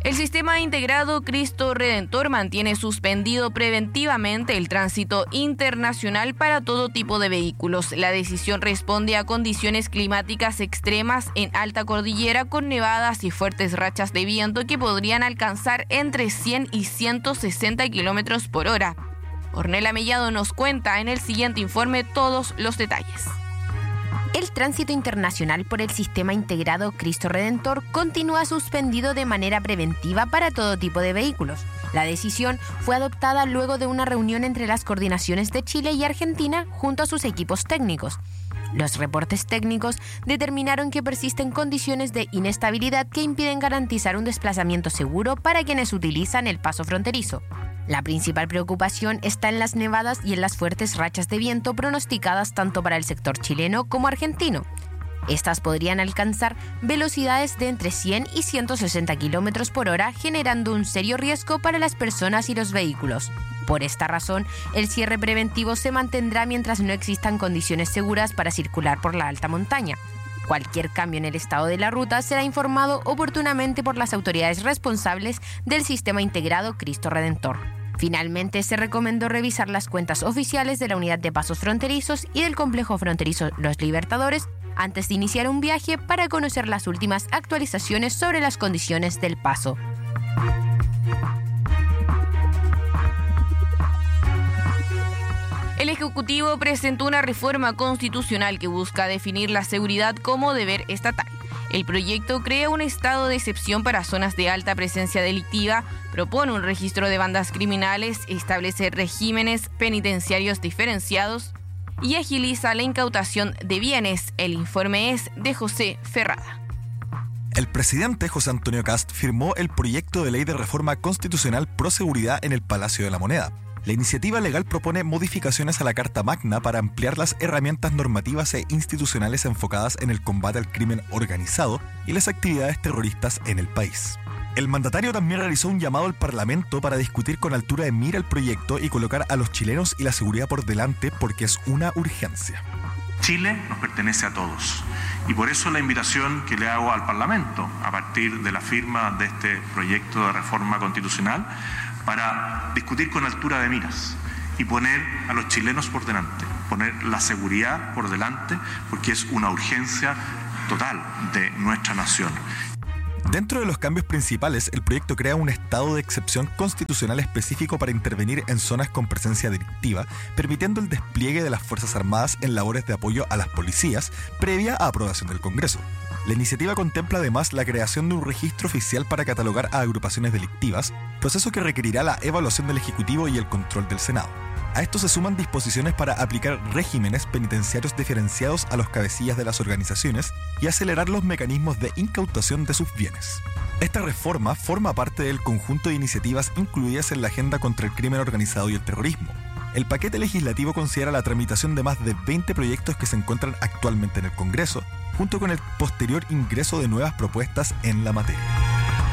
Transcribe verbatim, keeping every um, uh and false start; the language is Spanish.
El sistema integrado Cristo Redentor mantiene suspendido preventivamente el tránsito internacional para todo tipo de vehículos. La decisión responde a condiciones climáticas extremas en alta cordillera con nevadas y fuertes rachas de viento que podrían alcanzar entre cien y ciento sesenta kilómetros por hora. Ornella Mellado nos cuenta en el siguiente informe todos los detalles. El tránsito internacional por el sistema integrado Cristo Redentor continúa suspendido de manera preventiva para todo tipo de vehículos. La decisión fue adoptada luego de una reunión entre las coordinaciones de Chile y Argentina junto a sus equipos técnicos. Los reportes técnicos determinaron que persisten condiciones de inestabilidad que impiden garantizar un desplazamiento seguro para quienes utilizan el paso fronterizo. La principal preocupación está en las nevadas y en las fuertes rachas de viento pronosticadas tanto para el sector chileno como argentino. Estas podrían alcanzar velocidades de entre cien y ciento sesenta kilómetros por hora, generando un serio riesgo para las personas y los vehículos. Por esta razón, el cierre preventivo se mantendrá mientras no existan condiciones seguras para circular por la alta montaña. Cualquier cambio en el estado de la ruta será informado oportunamente por las autoridades responsables del sistema integrado Cristo Redentor. Finalmente, se recomendó revisar las cuentas oficiales de la Unidad de Pasos Fronterizos y del Complejo Fronterizo Los Libertadores antes de iniciar un viaje para conocer las últimas actualizaciones sobre las condiciones del paso. El Ejecutivo presentó una reforma constitucional que busca definir la seguridad como deber estatal. El proyecto crea un estado de excepción para zonas de alta presencia delictiva, propone un registro de bandas criminales, establece regímenes penitenciarios diferenciados y agiliza la incautación de bienes. El informe es de José Ferrada. El presidente José Antonio Kast firmó el proyecto de ley de reforma constitucional pro seguridad en el Palacio de la Moneda. La iniciativa legal propone modificaciones a la Carta Magna para ampliar las herramientas normativas e institucionales enfocadas en el combate al crimen organizado y las actividades terroristas en el país. El mandatario también realizó un llamado al Parlamento para discutir con altura de mira el proyecto y colocar a los chilenos y la seguridad por delante porque es una urgencia. Chile nos pertenece a todos y por eso la invitación que le hago al Parlamento a partir de la firma de este proyecto de reforma constitucional para discutir con altura de miras y poner a los chilenos por delante, poner la seguridad por delante, porque es una urgencia total de nuestra nación. Dentro de los cambios principales, el proyecto crea un estado de excepción constitucional específico para intervenir en zonas con presencia delictiva, permitiendo el despliegue de las Fuerzas Armadas en labores de apoyo a las policías, previa a aprobación del Congreso. La iniciativa contempla además la creación de un registro oficial para catalogar a agrupaciones delictivas, proceso que requerirá la evaluación del Ejecutivo y el control del Senado. A esto se suman disposiciones para aplicar regímenes penitenciarios diferenciados a los cabecillas de las organizaciones y acelerar los mecanismos de incautación de sus bienes. Esta reforma forma parte del conjunto de iniciativas incluidas en la Agenda contra el Crimen Organizado y el Terrorismo. El paquete legislativo considera la tramitación de más de veinte proyectos que se encuentran actualmente en el Congreso, junto con el posterior ingreso de nuevas propuestas en la materia.